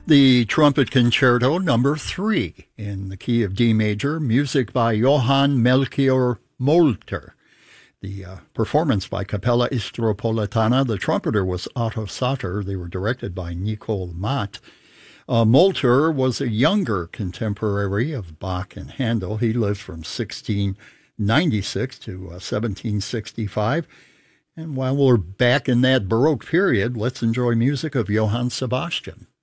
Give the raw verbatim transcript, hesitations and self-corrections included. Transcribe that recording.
The Trumpet Concerto number three in the key of D major, music by Johann Melchior Molter. The uh, performance by Capella Istropolitana. The trumpeter was Otto Sauter. They were directed by Nicole Matt. Uh, Molter was a younger contemporary of Bach and Handel. He lived from sixteen ninety-six to uh, seventeen sixty-five. And while we're back in that Baroque period, let's enjoy music of Johann Sebastian.